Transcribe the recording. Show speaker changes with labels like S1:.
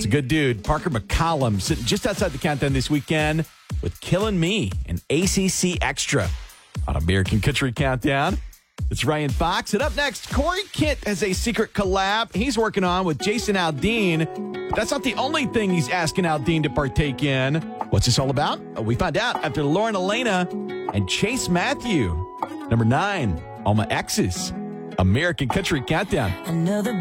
S1: a good dude. Parker McCollum sitting just outside the countdown this weekend with Killin' Me and ACC Extra on American Country Countdown. It's Ryan Fox. And up next, Corey Kent has a secret collab he's working on with Jason Aldean. That's not the only thing he's asking Aldean to partake in. What's this all about? We find out after Lauren Elena and Chase Matthew. Number 9, All My Exes. American Country Countdown.
S2: Another